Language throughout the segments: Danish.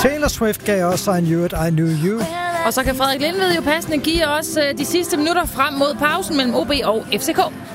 Taylor Swift gav også I Knew It, I Knew You. Og så kan Frederik Lindved jo passende give os de sidste minutter frem mod pausen mellem OB og FCK.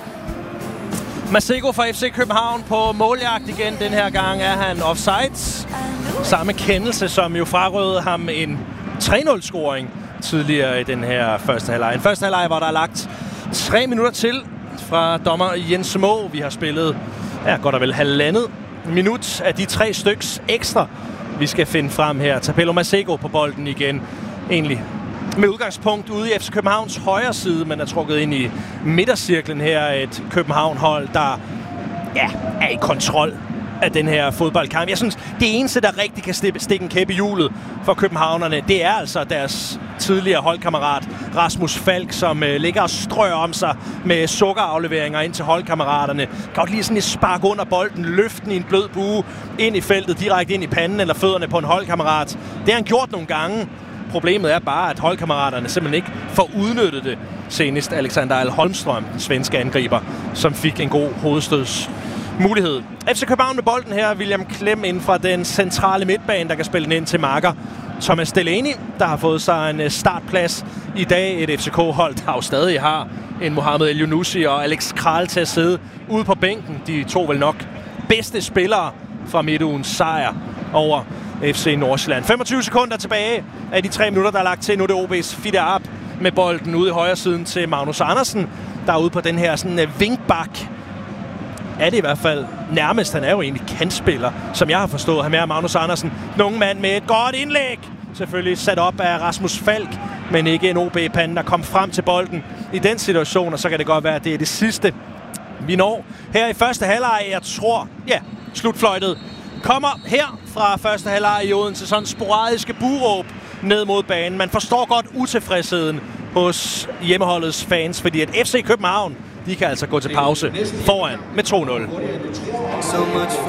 Masego fra FC København på måljagt igen. Den her gang er han offside. Samme kendelse, som jo frarøvede ham en 3-0-scoring tidligere i den her første halvleg. En første halvleg, hvor der er lagt 3 minutter til fra dommer Jens Må. Vi har spillet godt og vel halvandet minut af de 3 styks ekstra, vi skal finde frem her. Tapelo Masego på bolden igen. Egentlig med udgangspunkt ude i FC Københavns højre side, men er trukket ind i midtercirklen her. Et København-hold, der er i kontrol af den her fodboldkamp. Jeg synes, det eneste, der rigtig kan stikke en kæp i hjulet for københavnerne, det er altså deres tidligere holdkammerat Rasmus Falk, som ligger og strør om sig med sukkerafleveringer ind til holdkammeraterne. Godt lige sådan et spark under bolden, løften i en blød bue, ind i feltet, direkte ind i panden eller fødderne på en holdkammerat. Det har han gjort nogle gange. Problemet er bare, at holdkammeraterne simpelthen ikke får udnyttet det. Senest Alexander Al Holmström, den svenske angriber, som fik en god hovedstøds mulighed. FC København med bolden her. William Klem ind fra den centrale midtbane, der kan spille den ind til marker Thomas Delaney, der har fået sig en startplads i dag. Et FCK-hold, der jo stadig har en Mohamed El Younousi og Alex Kral til at sidde ude på bænken. De to vel nok bedste spillere fra midtugens sejr over FC Nordsjælland. 25 sekunder tilbage af de 3 minutter, der er lagt til. Nu er det OB's Fide Arp med bolden ude i højre siden til Magnus Andersen, der er ude på den her sådan vinkbak. Er det i hvert fald nærmest. Han er jo egentlig kantspiller, som jeg har forstået. Han er Magnus Andersen. En ung mand med et godt indlæg. Selvfølgelig sat op af Rasmus Falk, men ikke en OB-pande, der kom frem til bolden i den situation. Og så kan det godt være, at det er det sidste, vi når. Her i første halvleg, jeg tror, slutfløjtet kommer her fra første halvleg i Odense. Sådan sporadiske buråb ned mod banen. Man forstår godt utilfredsheden hos hjemmeholdets fans, fordi at FC København, de kan altså gå til pause foran med 2-0.